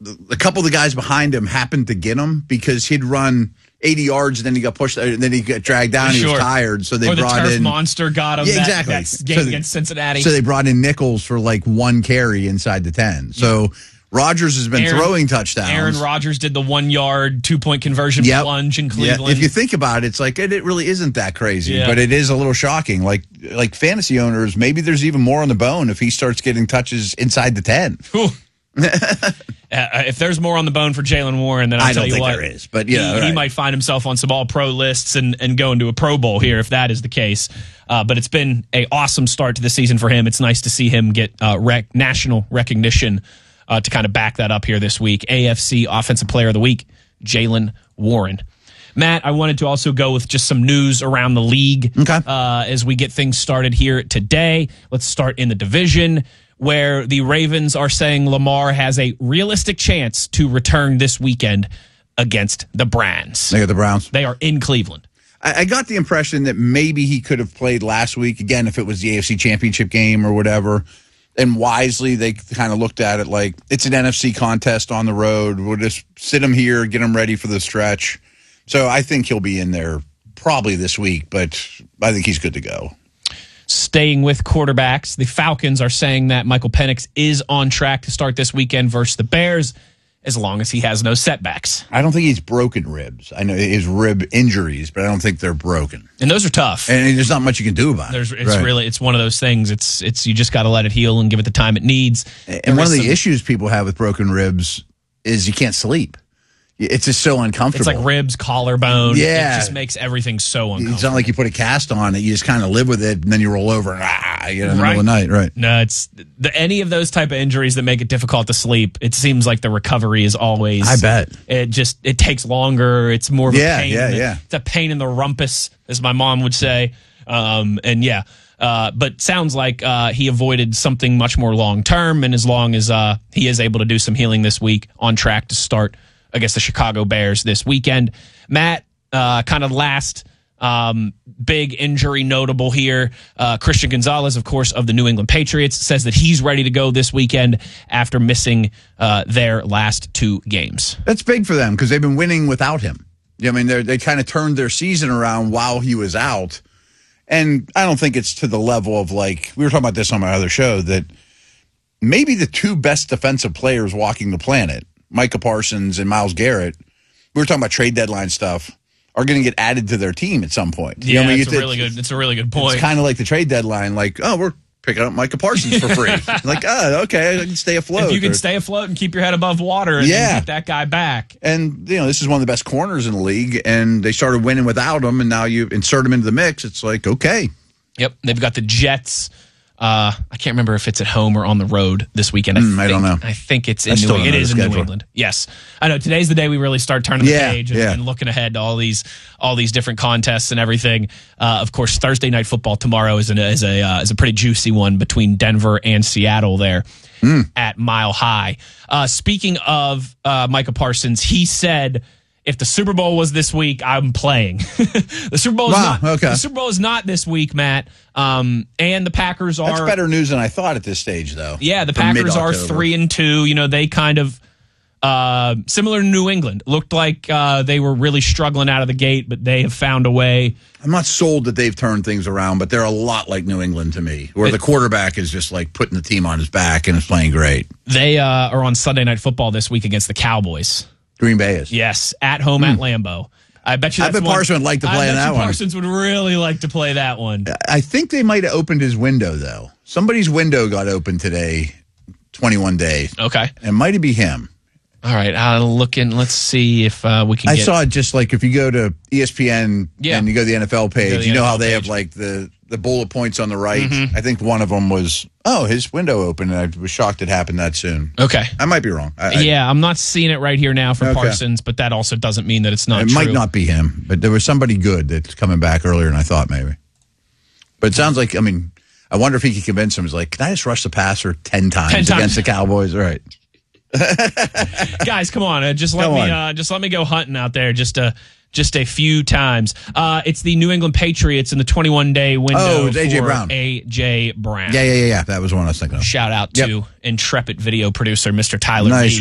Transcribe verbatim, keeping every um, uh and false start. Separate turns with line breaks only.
a couple of the guys behind him happened to get him because he'd run eighty yards and then he got pushed and then he got dragged down. Sure. He was tired, so they
or the
brought
turf
in
monster got him.
Yeah,
that,
exactly.
That game
so
against Cincinnati.
So they brought in Nichols for like one carry inside the ten. So yeah. Rodgers has been
Aaron,
throwing touchdowns.
Aaron Rodgers did the one-yard, two-point conversion yep. plunge in Cleveland.
Yeah. If you think about it, it's like it, it really isn't that crazy, yeah. but it is a little shocking. Like like fantasy owners, maybe there's even more on the bone if he starts getting touches inside the ten.
uh, if there's more on the bone for Jaylen Warren, then I'll
I
tell
don't
you
think
what,
there is. But yeah,
he,
right.
he might find himself on some All-Pro lists and, and go into a Pro Bowl here if that is the case. Uh, but it's been a awesome start to the season for him. It's nice to see him get uh, rec- national recognition uh, to kind of back that up here this week. A F C Offensive Player of the Week, Jaylen Warren. Matt, I wanted to also go with just some news around the league
okay.
uh, as we get things started here today. Let's start in the division, where the Ravens are saying Lamar has a realistic chance to return this weekend against the Browns.
They got the Browns.
They are in Cleveland.
I, I got the impression that maybe he could have played last week, again, if it was the A F C Championship game or whatever. And wisely, they kind of looked at it like it's an N F C contest on the road. We'll just sit him here, get him ready for the stretch. So I think he'll be in there probably this week, but I think he's good to go.
Staying with quarterbacks, the Falcons are saying that Michael Penix is on track to start this weekend versus the Bears, as long as he has no setbacks.
I don't think he's broken ribs. I know his rib injuries, but I don't think they're broken.
And those are tough.
And there's not much you can do about
there's,
it.
It's
right.
really, it's one of those things. It's, it's you just got to let it heal and give it the time it needs.
And
there
one of the
some,
issues people have with broken ribs is you can't sleep. It's just so uncomfortable.
It's like ribs, collarbone.
Yeah.
It just makes everything so uncomfortable.
It's not like you put a cast on it. You just kind of live with it, and then you roll over and ah, you know, in the
right.
middle of the night. Right.
No, it's the, any of those type of injuries that make it difficult to sleep. It seems like the recovery is always.
I bet.
It just it takes longer. It's more of
yeah,
a pain.
Yeah,
in the,
yeah.
It's a pain in the rumpus, as my mom would say. Um, and yeah. Uh, but sounds like uh, he avoided something much more long term, and as long as uh, he is able to do some healing this week, on track to start against the Chicago Bears this weekend. Matt, uh, kind of last um, big injury notable here. Uh, Christian Gonzalez, of course, of the New England Patriots, says that he's ready to go this weekend after missing uh, their last two games.
That's big for them because they've been winning without him. I mean, they kind of turned their season around while he was out. And I don't think it's to the level of, like, we were talking about this on my other show, that maybe the two best defensive players walking the planet, Micah Parsons and Myles Garrett, we were talking about trade deadline stuff, are going to get added to their team at some point.
Yeah,
you know, I mean,
it's, a really good, it's a really good point.
It's kind of like the trade deadline, like, oh, we're picking up Micah Parsons for free. Like, oh, okay, I can stay afloat.
If you can
or,
stay afloat and keep your head above water and
yeah.
get that guy back.
And, you know, this is one of the best corners in the league, and they started winning without him, and now you insert him into the mix. It's like, okay.
Yep, they've got the Jets. Uh, I can't remember if it's at home or on the road this weekend. I,
mm,
think,
I don't know.
I think it's in
I
New England. It is in
schedule.
New England. Yes, I know. Today's the day we really start turning
yeah,
the page and,
yeah.
and looking ahead to all these all these different contests and everything. Uh, of course, Thursday night football tomorrow is an, is a uh, is a pretty juicy one between Denver and Seattle there mm. at Mile High. Uh, speaking of uh, Micah Parsons, he said, if the Super Bowl was this week, I'm playing. the Super Bowl is
wow,
not.
Okay.
The Super Bowl is not this week, Matt. Um, and the Packers are.
That's better news than I thought at this stage, though.
Yeah, the Packers are three and two. You know, they kind of uh, similar to New England. Looked like uh, they were really struggling out of the gate, but they have found a way.
I'm not sold that they've turned things around, but they're a lot like New England to me, where it, the quarterback is just like putting the team on his back and is playing great.
They uh, are on Sunday Night Football this week against the Cowboys.
Green Bay is.
Yes, at home mm. at Lambeau. I bet you that's
I bet
one,
Parsons would like to play
I
in
bet
that
you
one.
Parsons would really like to play that one.
I think they might have opened his window, though. Somebody's window got opened today, twenty-one days.
Okay.
It might be him.
All right, I'll look in. Let's see if uh, we can
I
get...
saw it just like if you go to E S P N
yeah.
and you go to the N F L page, you, you know N F L how they page. have like the, the bullet points on the right. Mm-hmm. I think one of them was, oh, his window opened, and I was shocked it happened that soon.
Okay.
I might be wrong. I,
yeah, I'm not seeing it right here now for
okay.
Parsons, but that also doesn't mean that it's not
It
true.
might not be him, but there was somebody good that's coming back earlier than I thought maybe. But it sounds like, I mean, I wonder if he could convince him. He's like, can I just rush the passer ten times,
ten times.
against the Cowboys? All right.
Guys, come on! Uh, just let
come
me,
on.
uh, just let me go hunting out there, just a, just a few times. Uh, it's the New England Patriots in the twenty-one day window.
Oh, it's A J
for
Brown.
A J Brown.
Yeah, yeah, yeah, yeah. That was the one I was thinking of.
Shout out
yep.
to intrepid video producer Mister Tyler
Nice.
V.